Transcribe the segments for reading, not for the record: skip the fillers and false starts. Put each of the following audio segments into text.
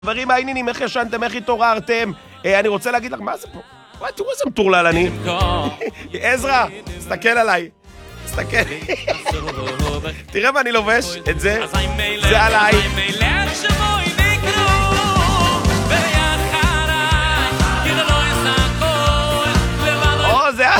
דברים העניינים, איך ישנתם, איך התעוררתם? אני רוצה להגיד לך, מה זה פה? וואי, תראו איזה מטורלל אני. עזרא, תסתכל עליי. תסתכל. תראה מה אני לובש, את זה. זה עליי. או, זה...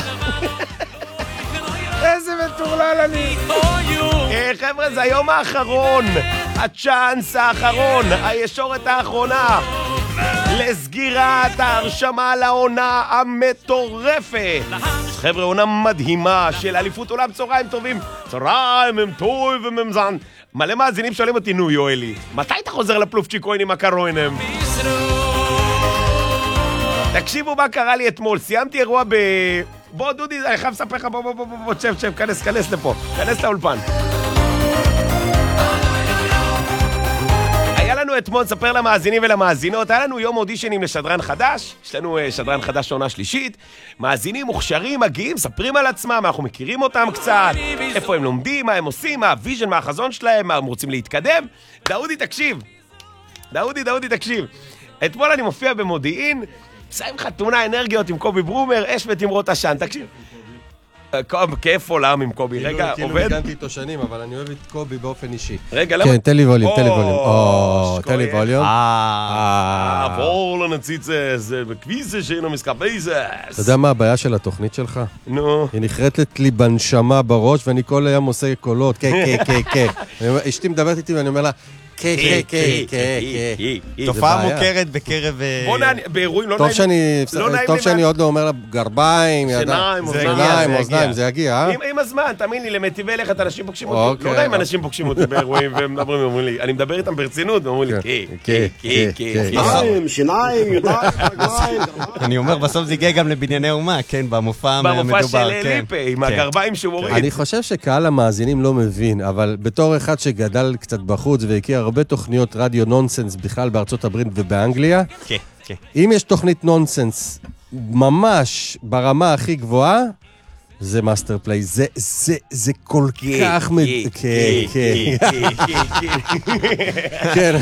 איזה מטורלל אני. חבר'ה, זה היום האחרון. הצ'אנס האחרון, הישורת האחרונה לסגירת ההרשמה לעונה המטורפת. חבר'ה, עונה מדהימה של אליפות עולם. צהריים טובים, צהריים הם טוב וממזן. מלא מאזינים שואלים אותי, נו יואלי, מתי אתה חוזר לפלופצ'יקוין עם הקרוינם? תקשיבו מה קרה לי אתמול, סיימתי אירוע בוא דודי, אני חייב לספר לך, בוא, שב, כנס לפה, כנס לאולפן. היה לנו אתמול, ספר למאזינים ולמאזינות, היה לנו יום אודישנים לשדרן חדש, יש לנו שדרן חדש עונה שלישית, מאזינים מוכשרים, מגיעים, ספרים על עצמם, אנחנו מכירים אותם קצת, איפה הם לומדים, מה הם עושים, מה הוויז'ן, מה החזון שלהם, מה הם רוצים להתקדם. דודי, תקשיב. אתמול אני מופיע במודיעין, מסיים לך תמונה אנרגיות עם קובי ברומר, אש ותמרות עשן, תקשיב. כיף עולם עם קובי, רגע, כאילו עובד? ניגנתי איתו שנים, אבל אני אוהב את קובי באופן אישי. רגע, למה? כן, תן לי ווליום. תן לי ווליום. עבור לנציץ זה, בכביזה שאינו מסקבייזס. אתה יודע מה הבעיה של התוכנית שלך? נו. היא נחרטת לי בנשמה בראש, ואני כל היום עושה קולות, כן. אשתי מדברת איתי ואני אומר לה, כן. תופעה מוכרת בקרב... בוא באירועים לא נעים. טוב שאני עוד לא אומר לה גרביים, שיניים, אוזניים, זה יגיע, אה? עם הזמן, תאמין לי, למטיבי לכת אנשים פוגשים אותי. לא נעים אנשים פוגשים אותי באירועים והם מדברים ואומרים לי, אני מדבר איתם ברצינות, ואומרים לי, שיניים, ידיים. אני אומר, בסוף זה הגיע גם לבנייני אומה, כן, במופע המדובר. במופע של ליפה, עם הגרביים שהוא הוריד. אני חושב שקהל המאזינים לא מבין, אבל בתור אחד שגדל קצת בחוץ והכיר הרבה תוכניות רדיו נונסנס בכלל בארצות הברית ובאנגליה, אם יש תוכנית נונסנס ממש ברמה הכי גבוהה, זה מאסטר פליי. זה כל כך... כן.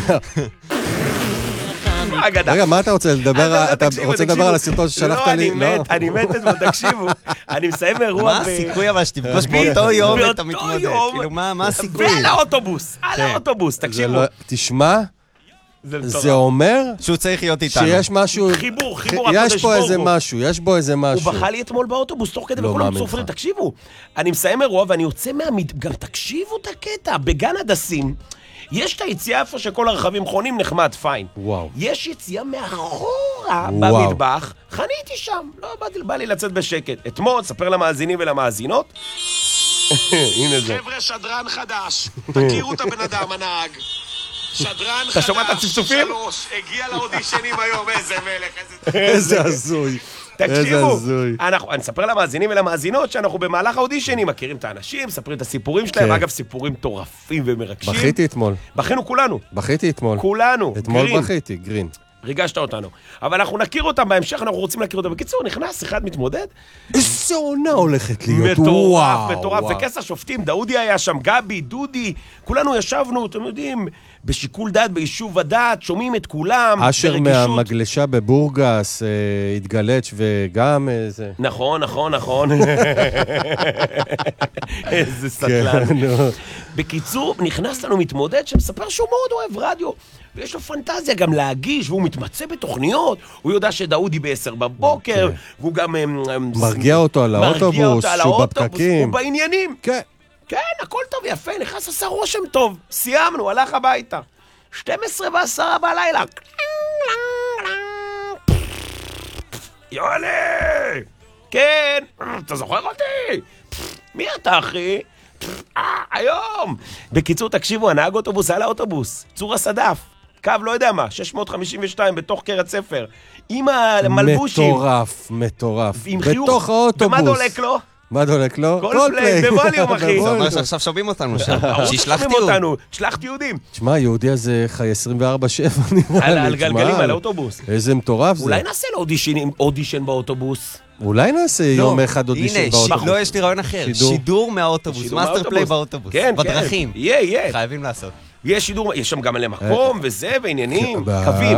רגע, מה אתה רוצה לדבר? אתה רוצה לדבר על הסרטון ששלחת לי? אני מת את זה, תקשיבו. אני מסיים אירוע... מה הסיכוי אבל שתפגוש באותו יום אתה מתמודד? כאילו, מה הסיכוי? ועל האוטובוס, תקשיבו. תשמע, זה אומר... שהוא צריך להיות איתנו. שיש משהו... חיבור, יש בו איזה משהו. הוא בכה לי אתמול באוטובוס, תוך כדי וכולם צופרים, תקשיבו. אני מסיים אירוע ואני יוצא גם תקשיבו את הקטע, בגן הדסים. יש את היציאה איפה שכל הרכבים חונים, נחמד, פיין. וואו. יש יציאה מאחורה במטבח, חניתי שם, לא בא לי לצאת בשקט. אתמול, ספר למאזינים ולמאזינות. הנה זה. חבר'ה, שדרן חדש, תכירו את הבן אדם, הנהג. שדרן חדש, 3, הגיע לאודישנים היום, איזה מלך, איזה הזוי. תקשיבו, אני אספר למאזינים ולמאזינות שאנחנו במהלך האודישנים מכירים את האנשים, מספרים את הסיפורים שלהם, אגב סיפורים טורפים ומרגשים. בכיתי אתמול. בכינו כולנו. בכיתי אתמול. כולנו. אתמול בכיתי, גרין. ריגשת אותנו. אבל אנחנו נכיר אותם בהמשך, אנחנו רוצים להכיר אותם. בקיצור, נכנס, אחד מתמודד. איזה עונה הולכת להיות. מטורף. וכס השופטים, דודי היה שם, גבי, דודי, כולנו ישבנו, אתם יודעים, בשיקול דעת, ביישוב הדעת, שומעים את כולם. אשר מהמגלשה בבורגס, התגלץ' וגם איזה... נכון. איזה סטלן. בקיצור, נכנס לנו מתמודד שמספר שהוא מאוד אוהב רדיו. ויש לו פנטזיה גם להגיש, והוא מתמצא בתוכניות, הוא יודע שדאודי ב10 בבוקר, והוא גם... מרגיע אותו על האוטובוס, שהוא בפקקים. הוא בעניינים. כן, הכל טוב, יפה, נכנס עשה רושם טוב. סיימנו, הלך הביתה. 12:10 בלילה. יואלי! כן, אתה זוכר אותי? מי אתה, אחי? היום! בקיצור, תקשיבו, הנהג אוטובוס על האוטובוס, צור הסדף. קו לא יודע מה, 652 בתוך קרת ספר, עם המלבושים. מטורף. עם חיוך. בתוך האוטובוס. ומה דולק לו? מה דולק לו? קולפליי, בווליום, אחי. זה אומר שעכשיו שומעים אותנו שם. שישלח תיעוד. שלח תיעודים. תשמע, יהודי הזה חי 24/7 נראה לי. על גלגלים, על האוטובוס. איזה מטורף זה. אולי נעשה לו אודישן באוטובוס. אולי נעשה יום אחד אודישן באוטובוס. לא, יש לי רעיון אחר. שידור מהאוטובוס. מאסטר פליי באוטובוס. בדרכים. יהיה. חייבים לעשות. יש שידור, יש שם גם מלא מקום וזה, ועניינים, קווים.